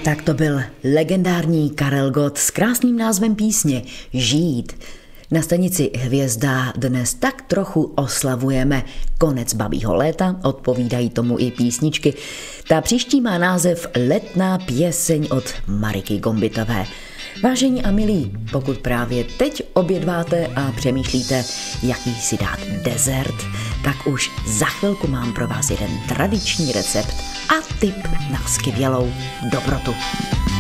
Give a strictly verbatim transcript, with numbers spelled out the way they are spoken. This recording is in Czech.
Tak to byl legendární Karel Gott s krásným názvem písně Žít. Na stanici Hvězda dnes tak trochu oslavujeme konec babího léta, odpovídají tomu i písničky. Ta příští má název Letná pěseň od Mariky Gombitové. Vážení a milí, pokud právě teď obědváte a přemýšlíte, jaký si dát dezert, tak už za chvilku mám pro vás jeden tradiční recept a tip na skvělou dobrotu.